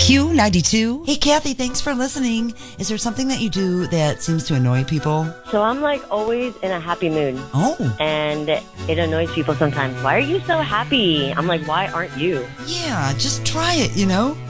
Q92. Hey, Kathy, thanks for listening. Is there something that you do that seems to annoy people? So I'm like always in a happy mood. Oh. And it annoys people sometimes. Why are you so happy? I'm like, why aren't you? Yeah, just try it, you know?